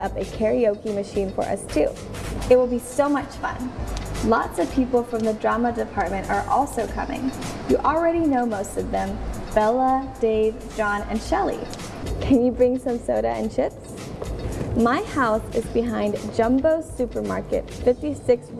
up a karaoke machine for us too. It will be so much fun. Lots of people from the drama department are also coming. You already know most of them: Bella, Dave, John, and Shelly. Can you bring some soda and chips? My house is behind Jumbo Supermarket, 56